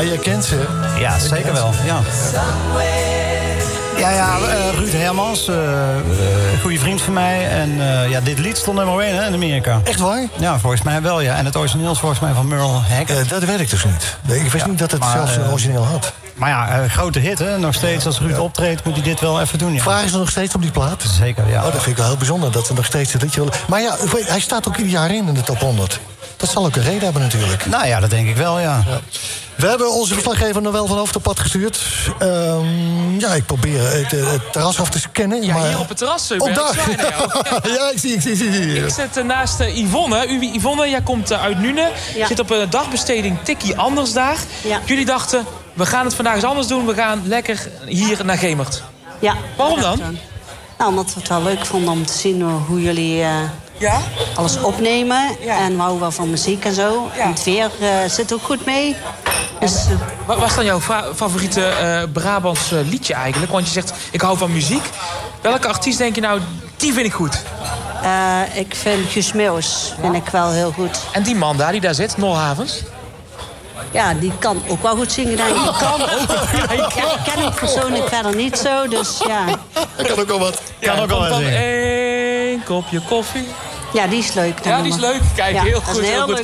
je kent ze. Ja, zeker wel. Ja. Ruud Hermans, goede vriend van mij. En dit lied stond nummer 1 in Amerika. Echt waar? Ja, volgens mij wel, ja. En het origineel is volgens mij van Merle Haggard. Dat weet ik dus niet. Ik wist niet dat het zelfs een origineel had. Maar ja, grote hit, hè. Nog steeds, als Ruud optreedt, moet hij dit wel even doen, ja. Vragen ze nog steeds op die plaat? Zeker, ja. Oh, dat vind ik wel heel bijzonder, dat ze nog steeds dit liedje willen. Maar ja, hij staat ook ieder jaar in de top 100. Dat zal ook een reden hebben natuurlijk. Nou ja, dat denk ik wel, ja. We hebben onze verslaggever Noël van Hoofdpad gestuurd. Ik probeer het terras af te scannen. Ja, maar... hier op het terras. daar! Ja, ik zie. Ik zit naast Yvonne. Yvonne, jij komt uit Nuenen. Ja. Zit op een dagbesteding Tikkie Anders daar. Ja. Jullie dachten, we gaan het vandaag eens anders doen. We gaan lekker hier naar Gemert. Ja. Waarom dan? Nou, omdat we het wel leuk vonden om te zien hoe jullie alles opnemen. Ja. En we houden wel van muziek en zo. Ja. En het weer zit ook goed mee. Dus, Wat was dan jouw favoriete Brabants liedje eigenlijk? Want je zegt, ik hou van muziek. Welke artiest denk je nou, die vind ik goed? ik vind Guus Meeuwis vind ik wel heel goed. En die man daar, die daar zit, Nolhavens? Ja, die kan ook wel goed zingen, denk ik. Ken ik persoonlijk verder niet zo, dus ja. Dat kan ook al wat. Kan ook al komt wel dan zingen. 1 kopje koffie. Ja, die is leuk. Ja, die is leuk. Kijk, Ja, heel dat is goed. een Heel heel goed. leuk